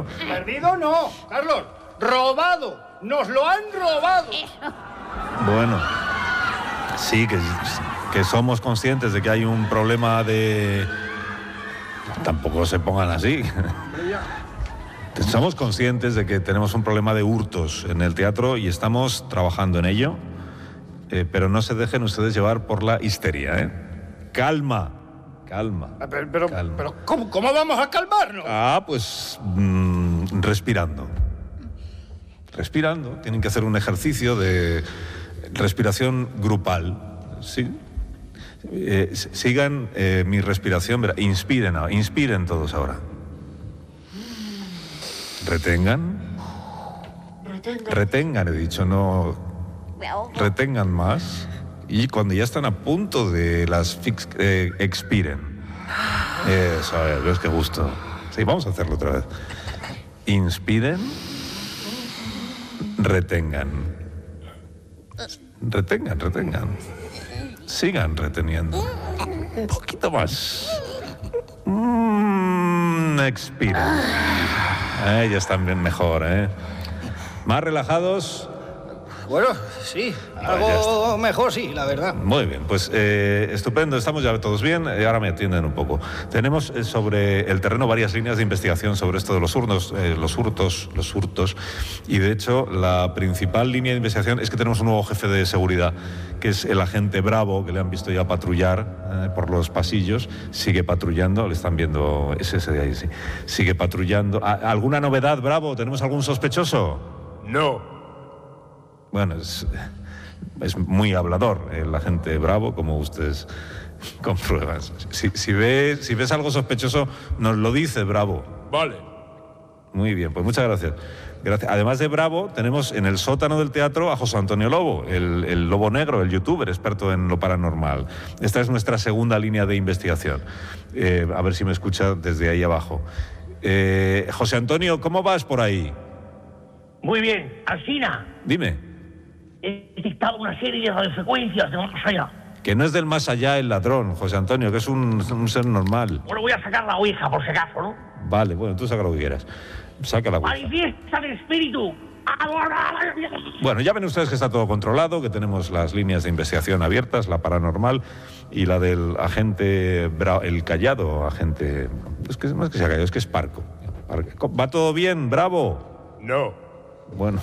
Perdido no, Carlos. Robado. Nos lo han robado. Bueno, sí, que somos conscientes de que hay un problema de... Tampoco se pongan así. Somos conscientes de que tenemos un problema de hurtos en el teatro y estamos trabajando en ello, pero no se dejen ustedes llevar por la histeria, ¿eh? Calma. Pero ¿cómo vamos a calmarnos? Pues respirando. Tienen que hacer un ejercicio de respiración grupal, ¿sí? Sigan mi respiración, verá. Inspiren todos ahora. Retengan, he dicho, no. Retengan más. Y cuando ya están a punto de expiren. Eso, a ver, ves qué gusto. Sí, vamos a hacerlo otra vez. Inspiren. Retengan. Sigan reteniendo. Un poquito más. Expiren. Ya están bien mejor, ¿eh? Más relajados. Bueno, sí, algo mejor sí, la verdad. Muy bien, pues estupendo, estamos ya todos bien, ahora me atienden un poco. Tenemos sobre el terreno varias líneas de investigación sobre esto de los hurtos, y de hecho la principal línea de investigación es que tenemos un nuevo jefe de seguridad, que es el agente Bravo, que le han visto ya patrullar por los pasillos, sigue patrullando, le están viendo, es ese de ahí, sí, sigue patrullando. ¿Alguna novedad, Bravo? ¿Tenemos algún sospechoso? No. Bueno, es muy hablador el agente Bravo, como ustedes comprueban. Si ves algo sospechoso, nos lo dice, Bravo. Vale. Muy bien, pues muchas gracias. Además de Bravo, tenemos en el sótano del teatro a José Antonio Lobo, el Lobo Negro, el youtuber experto en lo paranormal. Esta es nuestra segunda línea de investigación. A ver si me escucha desde ahí abajo. José Antonio, ¿cómo vas por ahí? Muy bien, Alsina. Dime. He detectado una serie de radiofrecuencias de más allá. Que no es del más allá el ladrón, José Antonio, que es un ser normal. Bueno, voy a sacar la ouija, por si acaso, ¿no? Vale, bueno, tú saca lo que quieras. Saca la ouija. ¡Manifiesta el espíritu! Bueno, ya ven ustedes que está todo controlado, que tenemos las líneas de investigación abiertas, la paranormal y la del agente, el callado agente... Es que más que sea callado, es que es parco. ¿Va todo bien, Bravo? No. Bueno,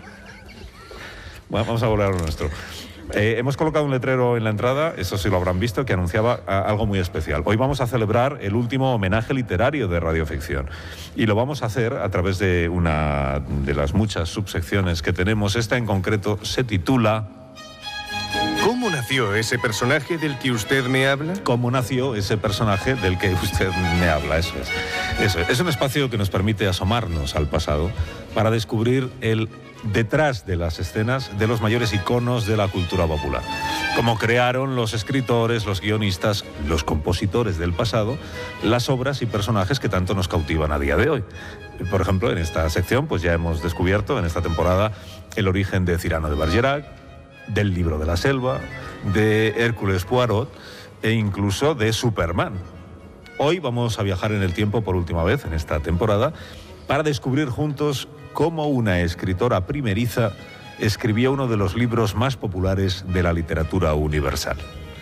vamos a volver a lo nuestro. Hemos colocado un letrero en la entrada, eso sí lo habrán visto, que anunciaba algo muy especial. Hoy vamos a celebrar el último homenaje literario de Radioficción y lo vamos a hacer a través de una de las muchas subsecciones que tenemos. Esta en concreto se titula... ¿Cómo nació ese personaje del que usted me habla? ¿Cómo nació ese personaje del que usted me habla? Eso es. Es un espacio que nos permite asomarnos al pasado para descubrir el detrás de las escenas de los mayores iconos de la cultura popular. Cómo crearon los escritores, los guionistas, los compositores del pasado, las obras y personajes que tanto nos cautivan a día de hoy. Por ejemplo, en esta sección pues ya hemos descubierto en esta temporada el origen de Cyrano de Bergerac, del Libro de la Selva, de Hércules Poirot e incluso de Superman. Hoy vamos a viajar en el tiempo por última vez en esta temporada para descubrir juntos cómo una escritora primeriza escribió uno de los libros más populares de la literatura universal.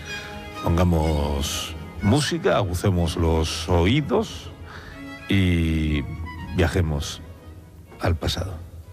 Pongamos música, agucemos los oídos y viajemos al pasado.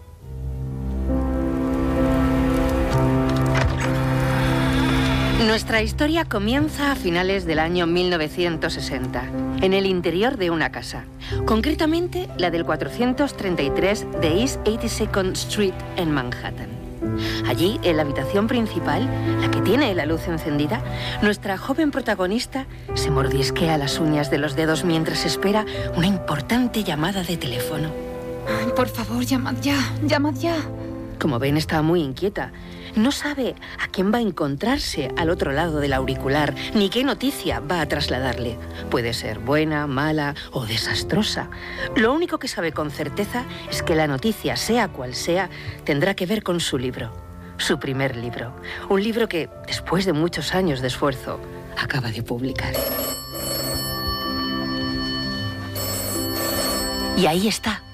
Nuestra historia comienza a finales del año 1960, en el interior de una casa, concretamente la del 433 de East 82nd Street en Manhattan. Allí, en la habitación principal, la que tiene la luz encendida, nuestra joven protagonista se mordisquea las uñas de los dedos mientras espera una importante llamada de teléfono. Ay, por favor, llamad ya. Como ven, está muy inquieta. No sabe a quién va a encontrarse al otro lado del auricular, ni qué noticia va a trasladarle. Puede ser buena, mala o desastrosa. Lo único que sabe con certeza es que la noticia, sea cual sea, tendrá que ver con su libro. Su primer libro. Un libro que, después de muchos años de esfuerzo, acaba de publicar. Y ahí está.